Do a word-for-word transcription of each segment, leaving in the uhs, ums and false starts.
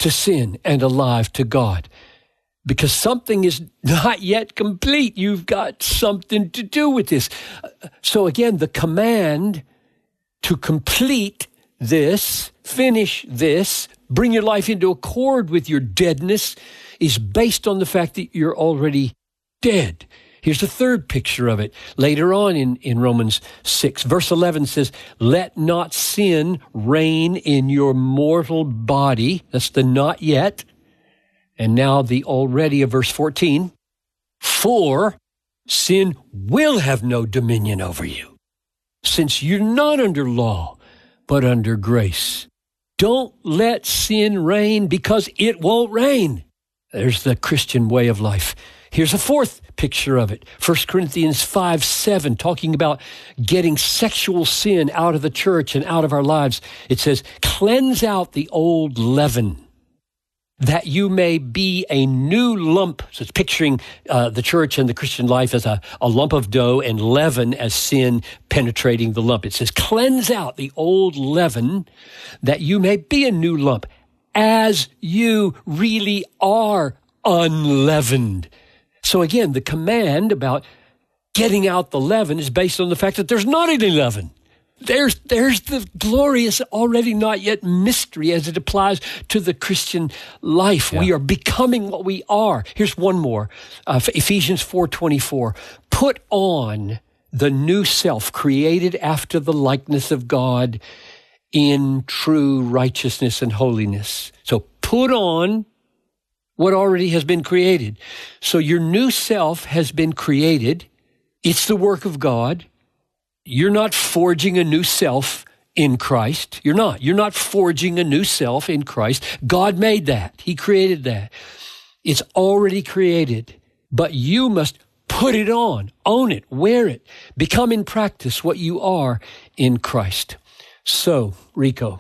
to sin and alive to God. Because something is not yet complete. You've got something to do with this. So again, the command to complete this, finish this, bring your life into accord with your deadness is based on the fact that you're already dead. Here's the third picture of it. Later on in, in Romans six, verse eleven says, let not sin reign in your mortal body. That's the not yet. And now the already of verse fourteen, for sin will have no dominion over you, since you're not under law, but under grace. Don't let sin reign because it won't reign. There's the Christian way of life. Here's a fourth picture of it. First Corinthians five seven, talking about getting sexual sin out of the church and out of our lives. It says, cleanse out the old leaven, that you may be a new lump. So it's picturing uh, the church and the Christian life as a, a lump of dough and leaven as sin penetrating the lump. It says, cleanse out the old leaven that you may be a new lump as you really are unleavened. So again, the command about getting out the leaven is based on the fact that there's not any leaven. There's, there's the glorious, already not yet mystery as it applies to the Christian life. Yeah. We are becoming what we are. Here's one more. Uh, Ephesians four twenty-four. Put on the new self created after the likeness of God in true righteousness and holiness. So put on what already has been created. So your new self has been created. It's the work of God. You're not forging a new self in Christ. You're not. You're not forging a new self in Christ. God made that. He created that. It's already created, but you must put it on, own it, wear it, become in practice what you are in Christ. So, Rico,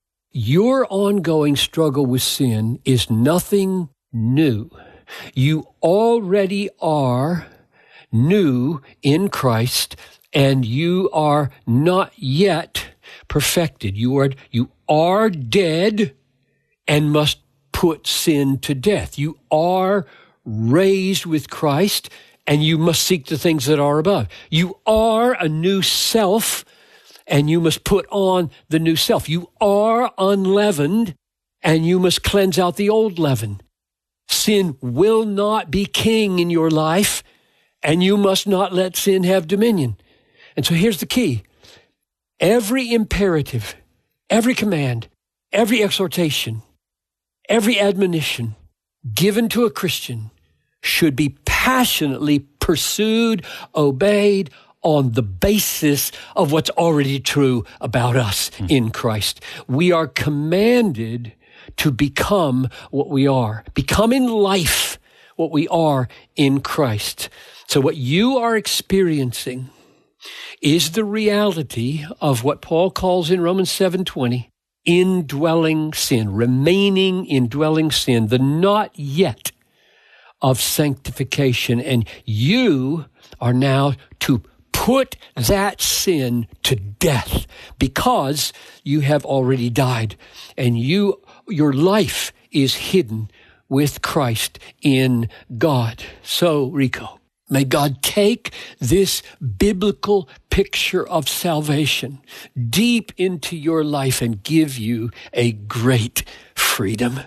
your ongoing struggle with sin is nothing new. You already are new in Christ, and you are not yet perfected. You are, you are dead and must put sin to death. You are raised with Christ, and you must seek the things that are above. You are a new self, and you must put on the new self. You are unleavened, and you must cleanse out the old leaven. Sin will not be king in your life, and you must not let sin have dominion. And so here's the key. Every imperative, every command, every exhortation, every admonition given to a Christian should be passionately pursued, obeyed on the basis of what's already true about us mm. in Christ. We are commanded to become what we are, become in life what we are in Christ. So what you are experiencing is the reality of what Paul calls in Romans seven twenty, indwelling sin, remaining indwelling sin, the not yet of sanctification. And you are now to put that sin to death because you have already died, and you, your life is hidden with Christ in God. So, Rico, may God take this biblical picture of salvation deep into your life and give you a great freedom.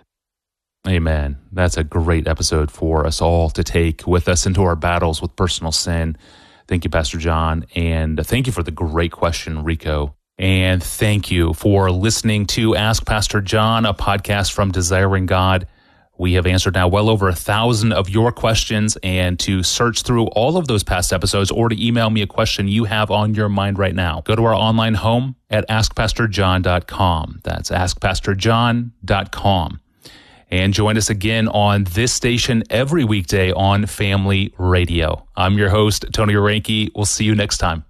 Amen. That's a great episode for us all to take with us into our battles with personal sin. Thank you, Pastor John, and thank you for the great question, Rico. And thank you for listening to Ask Pastor John, a podcast from Desiring God. We have answered now well over a thousand of your questions, and to search through all of those past episodes or to email me a question you have on your mind right now, go to our online home at ask pastor john dot com. That's ask pastor john dot com. And join us again on this station every weekday on Family Radio. I'm your host, Tony Orenke. We'll see you next time.